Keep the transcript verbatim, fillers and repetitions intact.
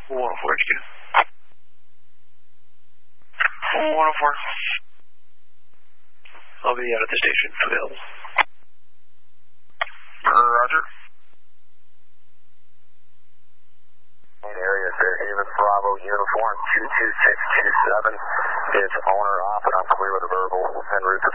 one oh four H Q. one oh four. I'll be out at the station available. Roger. Area Fairhaven Bravo Uniform two two six two seven. It's owner off and I'm clear with a verbal en route to